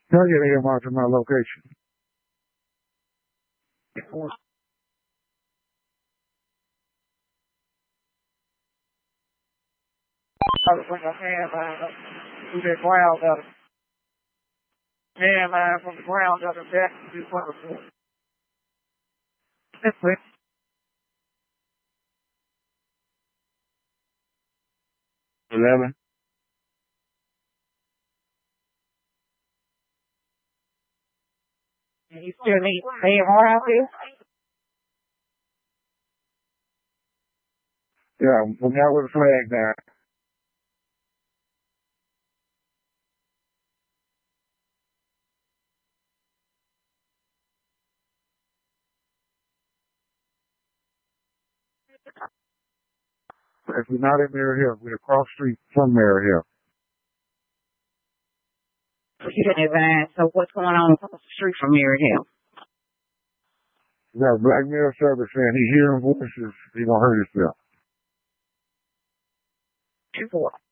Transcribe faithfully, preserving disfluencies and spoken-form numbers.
Tell you to him out to my location. From the landline to the ground of landline from the ground of the back to the front. That's it. Eleven. You still need pay more out here? Yeah, from out with the flag down. If we're not in Mary Hill, we're across the street from Mary Hill. You didn't advance, so what's going on across the street from Mary Hill? We got a black male service saying he's hearing voices, he's gonna hurt himself. Two four.